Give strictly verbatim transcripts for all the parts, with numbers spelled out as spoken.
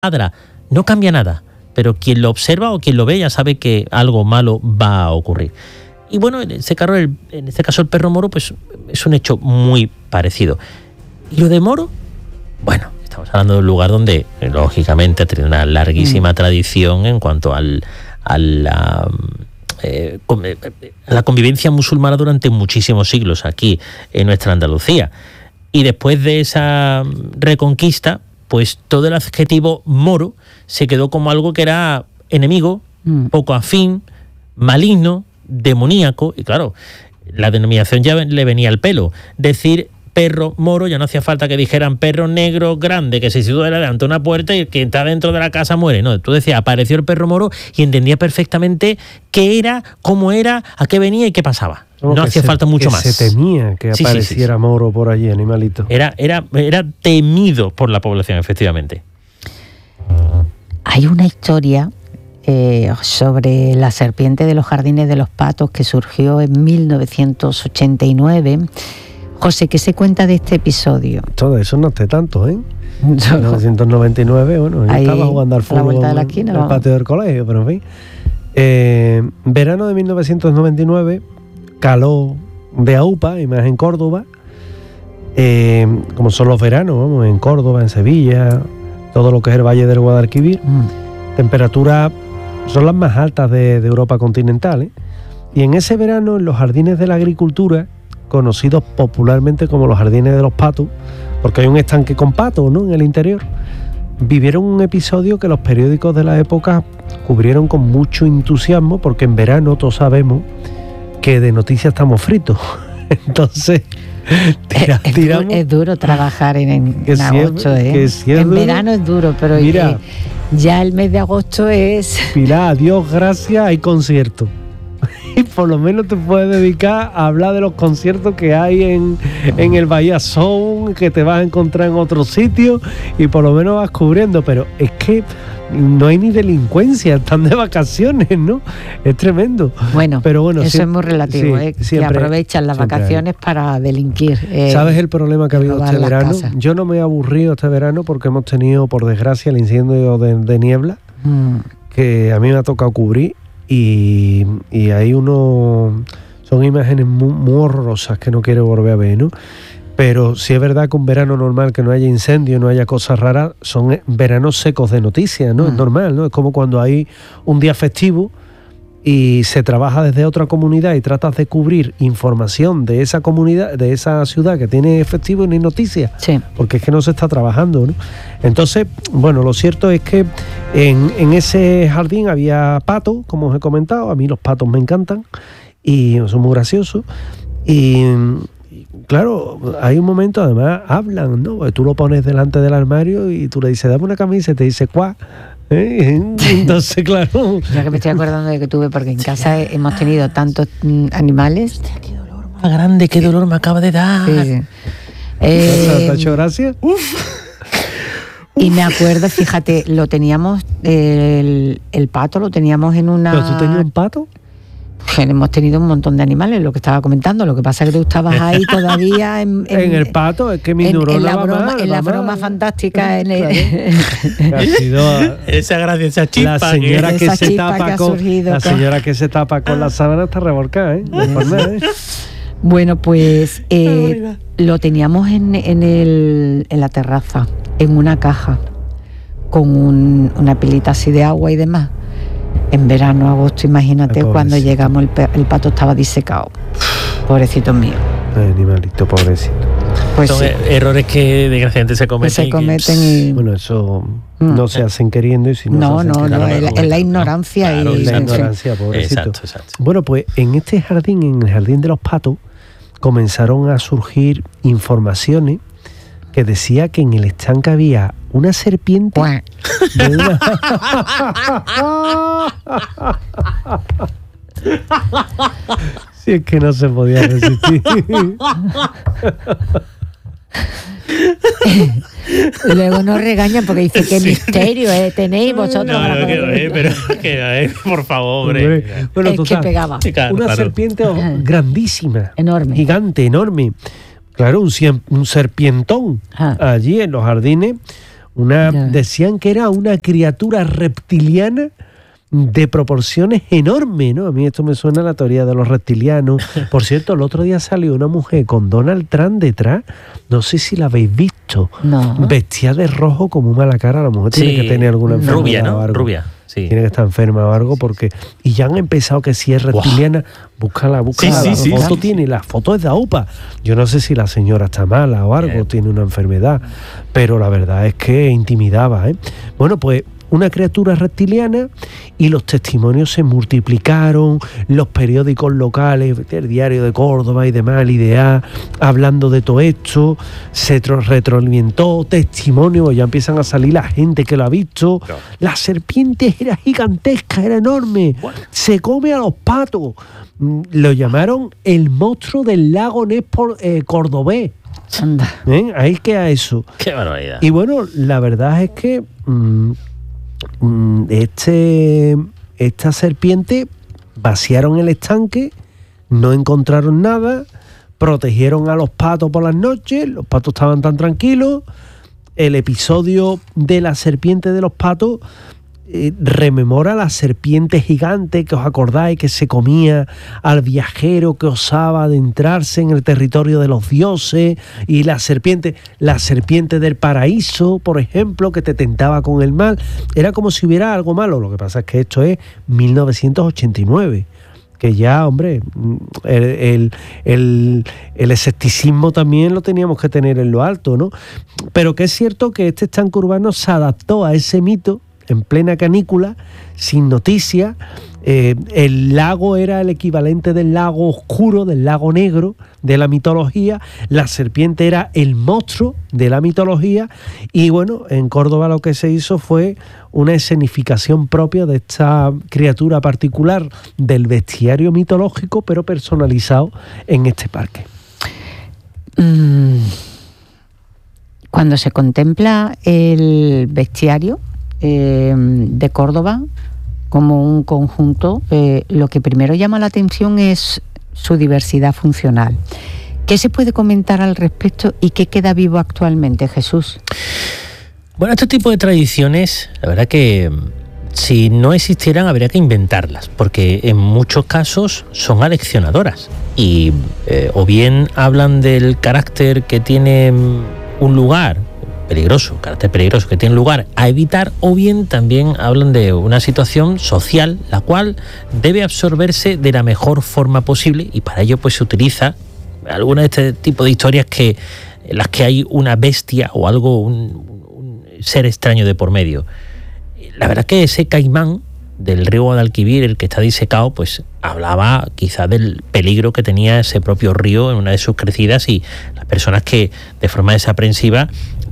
ladra, no cambia nada, pero quien lo observa o quien lo ve ya sabe que algo malo va a ocurrir. Y bueno, en este caso el, en este caso el perro moro pues es un hecho muy parecido. ¿Y lo de Moro? Bueno, estamos hablando de un lugar donde lógicamente tiene una larguísima mm. tradición en cuanto al, a la, eh, la convivencia musulmana durante muchísimos siglos aquí en nuestra Andalucía. Y después de esa reconquista, pues todo el adjetivo moro se quedó como algo que era enemigo, mm. poco afín, maligno, demoníaco, y claro, la denominación ya le venía al pelo. Decir perro moro ya no hacía falta que dijeran perro negro grande que se sitúa delante de una puerta y el que está dentro de la casa muere. No, tú decías, apareció el perro moro y entendía perfectamente qué era, cómo era, a qué venía y qué pasaba. No, no hacía se, falta mucho que más. Se temía que sí, apareciera sí, sí, sí. Moro por allí, animalito. Era, era, era temido por la población, efectivamente. Hay una historia eh, sobre la serpiente de los jardines de los patos que surgió en mil novecientos ochenta y nueve. José, ¿qué se cuenta de este episodio? Todo eso no hace tanto, ¿eh? mil novecientos noventa y nueve, bueno, yo estaba jugando al fútbol en el patio del colegio, pero en fin. Eh, verano de mil novecientos noventa y nueve, calor de AUPA, y más en Córdoba, eh, como son los veranos, vamos, en Córdoba, en Sevilla, todo lo que es el Valle del Guadalquivir, mm. temperaturas son las más altas de, de Europa continental, ¿eh? Y en ese verano, en los jardines de la agricultura, conocidos popularmente como los jardines de los patos, porque hay un estanque con patos, ¿no?, en el interior, vivieron un episodio que los periódicos de la época cubrieron con mucho entusiasmo, porque en verano todos sabemos que de noticias estamos fritos. Entonces, tira, es, tiramos, es duro trabajar en, en, en agosto, ¿eh? Que si es en duro, verano es duro, pero mira, ya el mes de agosto es... Pilar, Dios gracias, hay conciertos. Y por lo menos te puedes dedicar a hablar de los conciertos que hay en, en el Bahía Sound, que te vas a encontrar en otros sitios, y por lo menos vas cubriendo. Pero es que no hay ni delincuencia, están de vacaciones, ¿no? Es tremendo. Bueno, pero bueno, eso siempre, es muy relativo, sí, ¿eh? Siempre, que aprovechan las vacaciones hay. para delinquir. Eh, ¿Sabes el problema que ha habido este verano? Casas. Yo no me he aburrido este verano porque hemos tenido, por desgracia, el incendio de, de niebla, mm. que a mí me ha tocado cubrir. Y, y hay uno, son imágenes muy, muy horrorosas que no quiero volver a ver, ¿no? Pero sí es verdad que un verano normal, que no haya incendio, no haya cosas raras, son veranos secos de noticias, ¿no? Mm. Es normal, ¿no? Es como cuando hay un día festivo y se trabaja desde otra comunidad y tratas de cubrir información de esa comunidad, de esa ciudad que tiene festivo y no hay noticias, sí. porque es que no se está trabajando, ¿no? Entonces, bueno, lo cierto es que en, en ese jardín había patos, como os he comentado. A mí los patos me encantan y son muy graciosos. Y, y claro, hay un momento, además, hablan, ¿no? Porque tú lo pones delante del armario y tú le dices, dame una camisa, y te dice, ¿cuá? ¿Eh? Entonces, claro. Ya que me estoy acordando de que tuve, porque en casa hemos tenido tantos mm, animales. Hostia, qué dolor más grande, qué dolor me acaba de dar. Sí, sí. Eh, ¿Te ha hecho gracia? Y me acuerdo, fíjate, lo teníamos, el, el pato lo teníamos en una... ¿Pero tú tenías un pato? Hemos tenido un montón de animales, lo que estaba comentando. Lo que pasa es que tú estabas ahí todavía en, en, en el pato, es que mi neurona en la va broma, mal, en la va broma mal. fantástica en el... Claro. Ha sido esa gracia, esa chispa, la señora que, esa se chispa tapa que ha con surgido la con... señora que se tapa con la sábana está revolcada, ¿eh? No es por nada, ¿eh? Bueno, pues eh, lo teníamos en, en, el, en la terraza, en una caja, con un, una pilita así de agua y demás. En verano, agosto, imagínate, cuando llegamos el, el pato estaba disecado. Pobrecito mío. Ay, animalito, pobrecito. Pues son sí. errores que desgraciadamente se cometen. Se cometen y... y... Bueno, eso no mm. se hacen queriendo y si no, no se no, hacen no, queriendo. es la, la ignorancia. Claro, y la ignorancia, pobrecito. Exacto, exacto. Bueno, pues en este jardín, en el jardín de los patos, comenzaron a surgir informaciones que decía que en el estanque había una serpiente de una... Si es que no se podía resistir. Luego nos regañan porque dice que sí. misterio eh, tenéis vosotros. No, no, que, eh, pero que, eh, por favor, hombre. Bueno, es total, que pegaba. Claro, una claro. serpiente grandísima, enorme, gigante, enorme. Claro, un, un serpientón. Ah. Allí en los jardines, Una, decían que era una criatura reptiliana de proporciones enormes, ¿no? A mí esto me suena a la teoría de los reptilianos. Por cierto, el otro día salió una mujer con Donald Trump detrás, no sé si la habéis visto, no. Vestida de rojo como mala cara. La mujer sí, tiene que tener alguna enfermedad. Rubia, ¿no? O algo. Rubia, sí. Tiene que estar enferma o algo, porque... Y ya han empezado que si es reptiliana, búscala, búscala. Sí, la sí, foto sí, tiene, sí. la foto es de AUPA. Yo no sé si la señora está mala o algo, Bien. tiene una enfermedad, pero la verdad es que intimidaba, ¿eh? Bueno, pues... una criatura reptiliana, y los testimonios se multiplicaron, los periódicos locales, el Diario de Córdoba y demás, el I D A, hablando de todo esto, se retroalimentó, testimonios, ya empiezan a salir la gente que lo ha visto. No. La serpiente era gigantesca, era enorme, bueno. se come a los patos. Lo llamaron el monstruo del lago Ness eh, cordobés. Anda. ¿Eh? Ahí queda eso. Qué barbaridad. Y bueno, la verdad es que... Mmm, Este, esta serpiente vaciaron el estanque, no encontraron nada, protegieron a los patos por las noches, los patos estaban tan tranquilos. El episodio de la serpiente de los patos eh, rememora la serpiente gigante que os acordáis, que se comía al viajero que osaba adentrarse en el territorio de los dioses, y la serpiente, la serpiente del paraíso, por ejemplo, que te tentaba con el mal. Era como si hubiera algo malo. Lo que pasa es que esto es mil novecientos ochenta y nueve, que ya, hombre, el, el, el, el escepticismo también lo teníamos que tener en lo alto, ¿no? Pero que es cierto que este estanque urbano se adaptó a ese mito en plena canícula, sin noticias. Eh, el lago era el equivalente del lago oscuro, del lago negro de la mitología. La serpiente era el monstruo de la mitología. Y bueno, en Córdoba lo que se hizo fue una escenificación propia de esta criatura particular del bestiario mitológico, pero personalizado en este parque. Mm. Cuando se contempla el bestiario eh, de Córdoba como un conjunto, eh, lo que primero llama la atención es su diversidad funcional. ¿Qué se puede comentar al respecto y qué queda vivo actualmente, Jesús? Bueno, este tipo de tradiciones, la verdad que si no existieran habría que inventarlas, porque en muchos casos son aleccionadoras y eh, o bien hablan del carácter que tiene un lugar peligroso, carácter peligroso que tiene lugar a evitar, o bien también hablan de una situación social la cual debe absorberse de la mejor forma posible, y para ello pues se utiliza alguna de este tipo de historias que en las que hay una bestia o algo, un, un ser extraño de por medio. La verdad que ese caimán del río Guadalquivir, el que está disecado, pues hablaba quizá del peligro que tenía ese propio río en una de sus crecidas, y las personas que de forma desaprensiva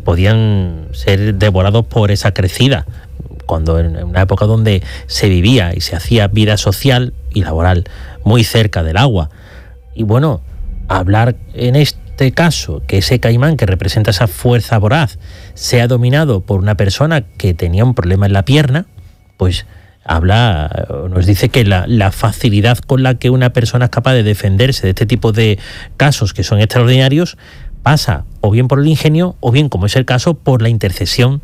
podían ser devorados por esa crecida, cuando en una época donde se vivía y se hacía vida social y laboral muy cerca del agua. Y bueno, hablar en este caso que ese caimán, que representa esa fuerza voraz, sea dominado por una persona que tenía un problema en la pierna, pues habla, nos dice que la, la facilidad con la que una persona es capaz de defenderse de este tipo de casos que son extraordinarios pasa o bien por el ingenio, o bien, como es el caso, por la intercesión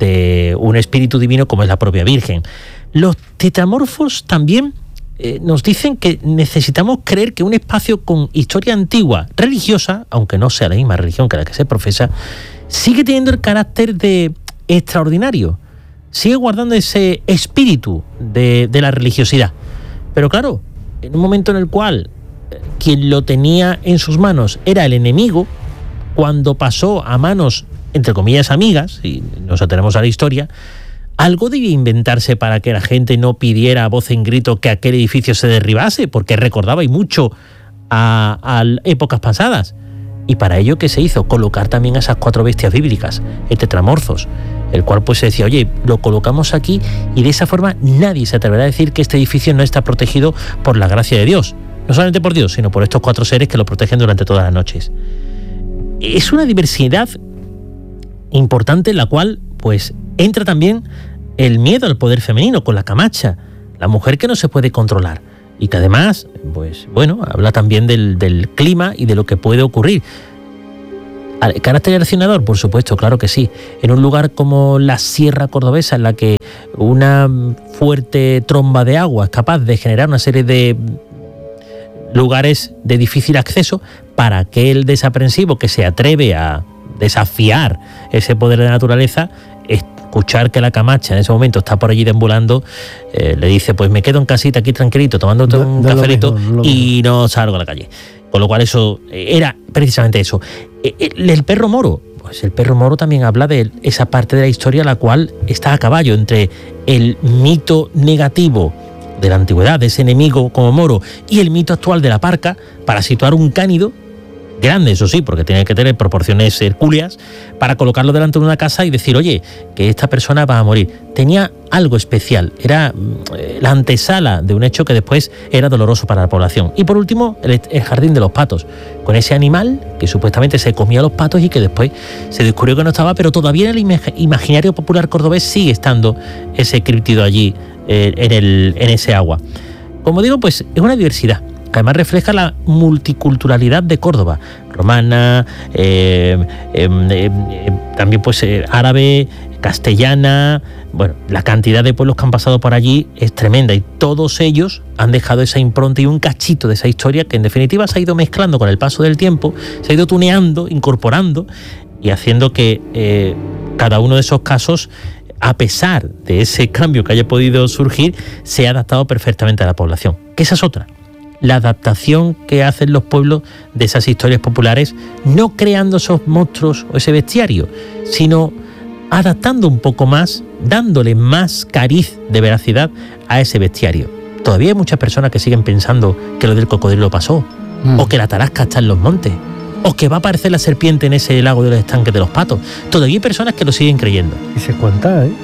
de un espíritu divino como es la propia Virgen. Los tetramorfos también eh, nos dicen que necesitamos creer que un espacio con historia antigua, religiosa, aunque no sea la misma religión que la que se profesa, sigue teniendo el carácter de extraordinario, sigue guardando ese espíritu de, de la religiosidad. Pero claro, en un momento en el cual eh, quien lo tenía en sus manos era el enemigo, cuando pasó a manos, entre comillas, amigas, y nos atenemos a la historia, algo debía inventarse para que la gente no pidiera a voz en grito que aquel edificio se derribase, porque recordaba y mucho a, a épocas pasadas. Y para ello, ¿qué se hizo? Colocar también a esas cuatro bestias bíblicas, el tetramorfos, el cual pues se decía, oye, lo colocamos aquí y de esa forma nadie se atreverá a decir que este edificio no está protegido por la gracia de Dios. No solamente por Dios, sino por estos cuatro seres que lo protegen durante todas las noches. Es una diversidad importante en la cual pues entra también el miedo al poder femenino con la camacha, la mujer que no se puede controlar y que además pues bueno, habla también del, del clima y de lo que puede ocurrir. ¿Carácter erosionador? Por supuesto, claro que sí. En un lugar como la Sierra Cordobesa, en la que una fuerte tromba de agua es capaz de generar una serie de lugares de difícil acceso, para aquel desaprensivo que se atreve a desafiar ese poder de la naturaleza, escuchar que la Camacha en ese momento está por allí deambulando, eh, le dice, pues me quedo en casita aquí tranquilito, tomándote no, un no cafelito mejor, no y mejor. No salgo a la calle. Con lo cual eso era precisamente eso. El, el perro moro, pues el perro moro también habla de esa parte de la historia la cual está a caballo entre el mito negativo de la antigüedad, de ese enemigo como moro, y el mito actual de la parca, para situar un cánido grande, eso sí, porque tiene que tener proporciones hercúleas, para colocarlo delante de una casa y decir, oye, que esta persona va a morir. Tenía algo especial, era eh, la antesala de un hecho que después era doloroso para la población. Y por último, el, el jardín de los patos, con ese animal que supuestamente se comía a los patos y que después se descubrió que no estaba, pero todavía en el imag- imaginario popular cordobés sigue estando ese críptido allí eh, en, el, en ese agua. Como digo, pues es una diversidad que además refleja la multiculturalidad de Córdoba, romana, eh, eh, eh, también pues eh, árabe, castellana. Bueno, la cantidad de pueblos que han pasado por allí es tremenda y todos ellos han dejado esa impronta y un cachito de esa historia que en definitiva se ha ido mezclando con el paso del tiempo, se ha ido tuneando, incorporando y haciendo que eh, cada uno de esos casos, a pesar de ese cambio que haya podido surgir, se ha adaptado perfectamente a la población. Que esa es otra. La adaptación que hacen los pueblos de esas historias populares, no creando esos monstruos o ese bestiario, sino adaptando un poco más, dándole más cariz de veracidad a ese bestiario. Todavía hay muchas personas que siguen pensando que lo del cocodrilo pasó, mm. o que la tarasca está en los montes, o que va a aparecer la serpiente en ese lago de los estanques de los patos. Todavía hay personas que lo siguen creyendo. Y se cuenta, ¿eh?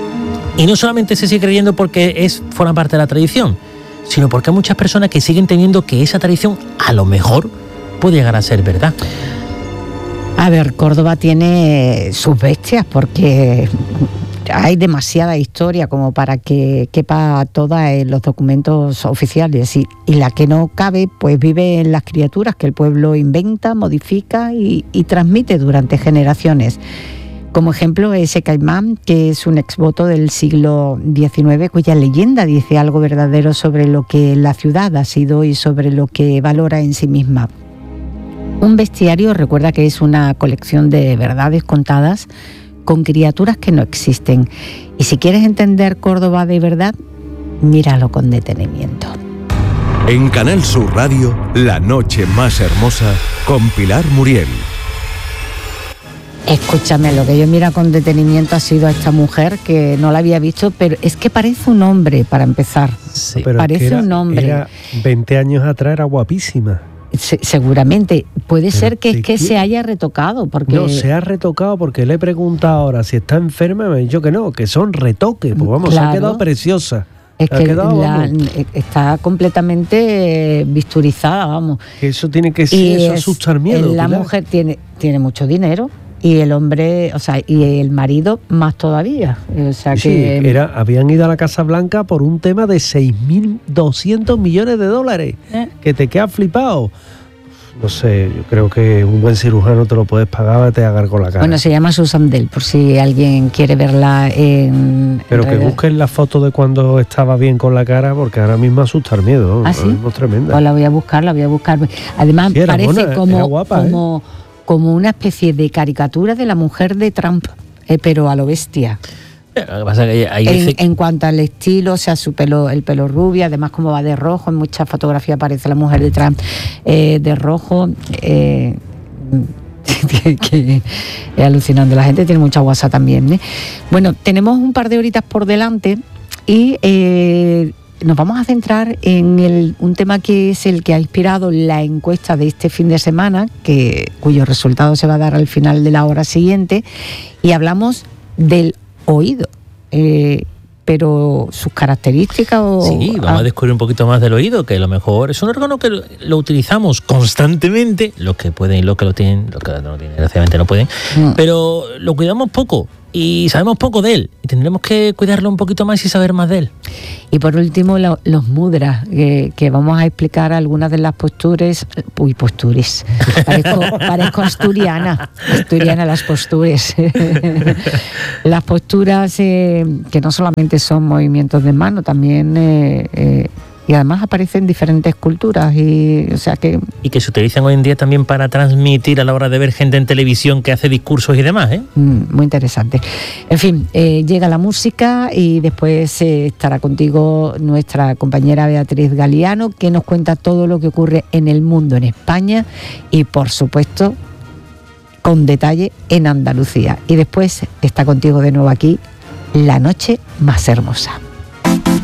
Y no solamente se sigue creyendo porque es forma parte de la tradición, sino porque hay muchas personas que siguen teniendo que esa tradición a lo mejor puede llegar a ser verdad. A ver, Córdoba tiene sus bestias porque hay demasiada historia como para que quepa toda en los documentos oficiales y, y la que no cabe pues vive en las criaturas que el pueblo inventa, modifica y, y transmite durante generaciones. Como ejemplo, ese caimán, que es un exvoto del siglo diecinueve, cuya leyenda dice algo verdadero sobre lo que la ciudad ha sido y sobre lo que valora en sí misma. Un bestiario, recuerda que es una colección de verdades contadas con criaturas que no existen. Y si quieres entender Córdoba de verdad, míralo con detenimiento. En Canal Sur Radio, La Noche Más Hermosa, con Pilar Muriel. Escúchame, lo que yo mira con detenimiento ha sido a esta mujer que no la había visto, pero es que parece un hombre para empezar. Sí, pero parece era, un hombre. Era veinte años atrás era guapísima. Se, seguramente. Puede pero ser que es que se haya retocado. Porque... No, se ha retocado porque le he preguntado ahora si está enferma y me ha dicho que no, que son retoques. Pues vamos, claro. Se ha quedado preciosa. Es que quedado, la, está completamente bisturizada, vamos. Eso tiene que ser, eso es, asustar miedo. La Pilar. Mujer tiene, tiene mucho dinero. Y el hombre, o sea, y el marido más todavía. O sea sí, que era, habían ido a la Casa Blanca por un tema de seis mil doscientos millones de dólares. ¿Eh? Que te quedas flipado. No sé, yo creo que un buen cirujano te lo puedes pagar, te haga con la cara. Bueno, se llama Susan Dell, por si alguien quiere verla en... Pero en que redes. Busquen la foto de cuando estaba bien con la cara, porque ahora mismo asusta el miedo. ¿Ah, sí? Ahora mismo es tremenda. Pues la voy a buscar, la voy a buscar. Además, sí, parece mona, como... guapa, como ¿eh? como una especie de caricatura de la mujer de Trump, eh, pero a lo bestia. Lo que pasa es que ahí en, dice... en cuanto al estilo, o sea, su pelo, el pelo rubio, además como va de rojo, en muchas fotografías aparece la mujer de Trump eh, de rojo. Eh, que, que es alucinante, la gente tiene mucha guasa también, ¿eh? Bueno, tenemos un par de horitas por delante y... Eh, nos vamos a centrar en el, un tema que es el que ha inspirado la encuesta de este fin de semana, que, cuyo resultado se va a dar al final de la hora siguiente, y hablamos del oído, eh, pero sus características... O, sí, vamos ah, a descubrir un poquito más del oído, que a lo mejor es un órgano que lo, lo utilizamos constantemente, los que pueden y los que lo tienen, los que no lo tienen, desgraciadamente no pueden, mm. pero lo cuidamos poco y sabemos poco de él, y tendremos que cuidarlo un poquito más y saber más de él. Y por último, lo, los mudras, eh, que vamos a explicar algunas de las posturas. Uy, posturas. Parezco, parezco asturiana. Asturiana las posturas. Las posturas eh, que no solamente son movimientos de mano, también... Eh, eh, y además aparecen en diferentes culturas y o sea que y que se utilizan hoy en día también para transmitir a la hora de ver gente en televisión que hace discursos y demás, ¿eh? Muy interesante. En fin, eh, llega la música y después eh, estará contigo nuestra compañera Beatriz Galiano, que nos cuenta todo lo que ocurre en el mundo, en España y por supuesto con detalle en Andalucía. Y después está contigo de nuevo aquí La Noche Más Hermosa.